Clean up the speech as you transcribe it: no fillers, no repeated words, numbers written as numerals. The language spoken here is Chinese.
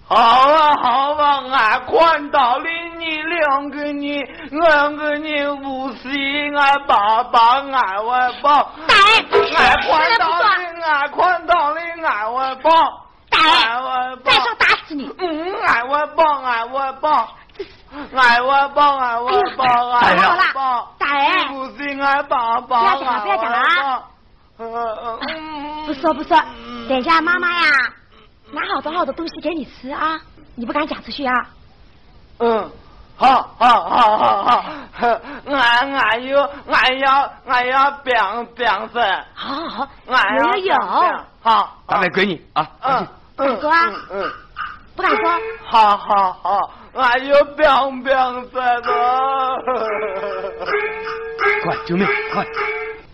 好啊好啊，俺看到了你两个人无锡俺爸爸俺外爸，俺看到了俺外爸，俺外爸， 再说打死你！ 俺外爸，俺外爸。 大爷， 不是俺爸爸， 不要讲了，不说，等一下妈妈呀，拿好多好多东西给你吃啊，你不敢讲出去啊？ 好，俺要表示， 好，有， 好， 大妹闺女啊， 敢说啊？不敢说？ 好，俺要表示的。 快，救命，快！